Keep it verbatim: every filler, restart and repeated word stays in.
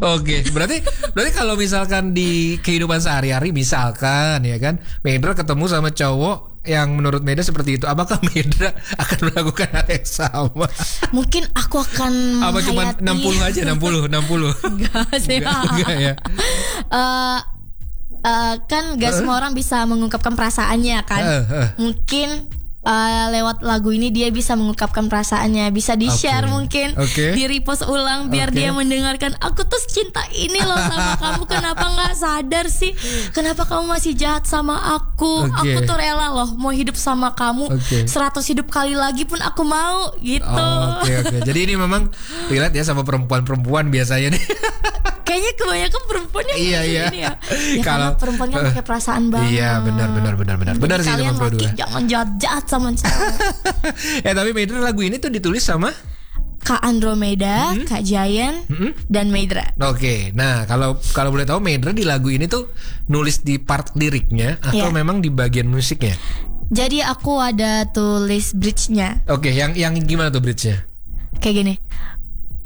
Oke, berarti berarti kalau misalkan di kehidupan sehari-hari misalkan ya kan, Medra ketemu sama cowok yang menurut Medra seperti itu, apakah Medra akan melakukan hal yang sama? Mungkin aku akan apa cuma enam puluh aja, enam puluh, enam puluh. Enggak sih. Enggak, enggak ya. Uh, uh, kan gak uh. semua orang bisa mengungkapkan perasaannya kan. Uh, uh. Mungkin Uh, lewat lagu ini dia bisa mengungkapkan perasaannya, bisa di-share okay. mungkin, okay. di-repost ulang biar okay. dia mendengarkan, aku tuh cinta ini loh sama kamu, kenapa nggak sadar sih, kenapa kamu masih jahat sama aku, okay. aku tuh rela loh mau hidup sama kamu okay. seratus hidup kali lagi pun aku mau gitu. Oh, oke okay, oke. Okay. Jadi ini memang relate ya sama perempuan-perempuan biasanya nih. Kayaknya kebanyakan perempuan yang iya, iya. Ini ya. Ya kalau perempuan kan pakai perasaan banget. Iya benar benar benar benar. Benar sih teman berdua. Jangan jahat-jahat sama cewek. Ya tapi Medra lagu ini tuh ditulis sama Kak Andromeda, mm-hmm. Kak Giant, mm-hmm. dan Medra. Oke, okay. Nah kalau kalau boleh tahu Medra di lagu ini tuh nulis di part liriknya atau yeah. memang di bagian musiknya? Jadi aku ada tulis bridge-nya. Oke, okay. yang yang gimana tuh bridge-nya? Kayak gini.